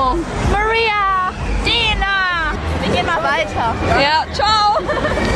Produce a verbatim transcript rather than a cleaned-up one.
Maria, Dina. Wir gehen mal weiter. Ja, ciao.